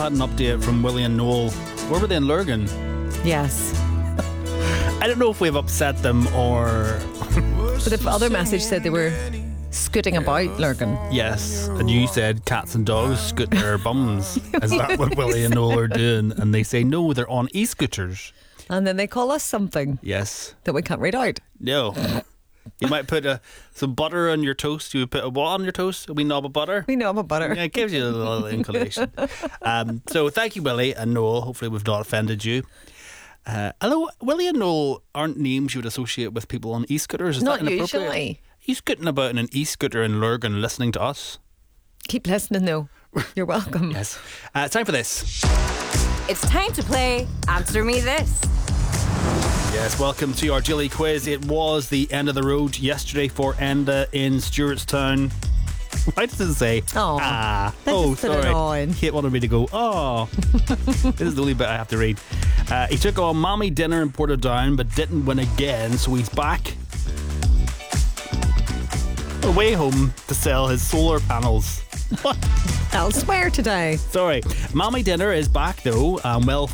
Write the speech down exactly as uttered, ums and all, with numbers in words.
Had an update from Willie and Noel. Where were they in Lurgan? Yes. I don't know if we've upset them or... But the other message said they were scooting about Lurgan. Yes, and you said cats and dogs scooting their bums. Is that what Willie and Noel are doing? And they say no, they're on e-scooters. And then they call us something Yes. that we can't read out. No. You might put a, some butter on your toast. You would put a what on your toast? A wee knob of butter? We know about butter. Yeah, it gives you a little inclination. Um, so thank you, Willie and Noel. Hopefully we've not offended you. Uh, hello, Willie and Noel aren't names you would associate with people on e-scooters. Is Not that inappropriate? usually. Are you scooting about in an e-scooter in Lurgan listening to us? Keep listening though. You're welcome. Yes. Uh, it's time for this. It's time to play Answer Me This. Yes, welcome to our Jilly quiz. It was the end of the road yesterday for Enda in Stewartstown. Why does it say Aw, ah? that's Oh, just a bit sorry. annoying. Kate wanted me to go, oh. This is the only bit I have to read. Uh, he took on Mommy Dinner in Portadown but didn't win again, so he's back away home to sell his solar panels. What? Elsewhere today. Sorry. Mommy Dinner is back though, and well